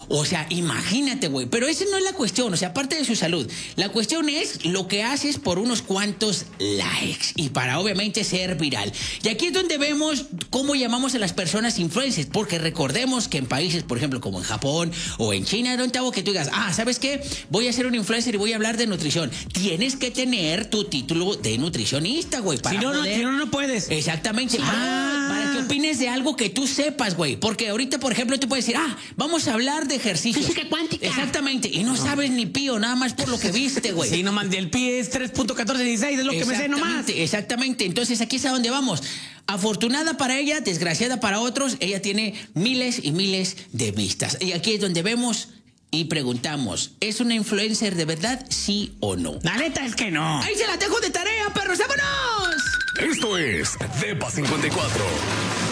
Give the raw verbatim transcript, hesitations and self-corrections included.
O sea, imagínate, güey. Pero esa no es la cuestión, o sea, aparte de su salud. La cuestión es lo que haces por unos cuantos likes y para obviamente ser viral. Y aquí es donde vemos cómo llamamos a las personas influencers, porque recordemos que en países, por ejemplo, como en Japón o en China, no te hago que tú digas, ah, ¿sabes qué? Voy a ser un influencer y voy a hablar de nutrición. Tienes que tener tu título de nutricionista, güey. Si no, poder... no, si no, no puedes. Exactamente. Ah. Para, para que opines de algo que tú sepas, güey. Porque ahorita, por ejemplo, tú puedes decir, ah, vamos a hablar de ejercicio. Física cuántica. Exactamente. Y no, no sabes ni pío, nada más por lo que viste, güey. Sí, nomás del pie es tres punto catorce dieciséis, es lo que me sé nomás. Exactamente. Entonces, aquí es a donde vamos. Afortunada para ella, desgraciada para otros, ella tiene miles y miles de vistas. Y aquí es donde vemos y preguntamos, ¿es una influencer de verdad, sí o no? La neta es que no. Ahí se la dejo de tarea, perros. ¡Vámonos! Esto es Depa cincuenta y cuatro.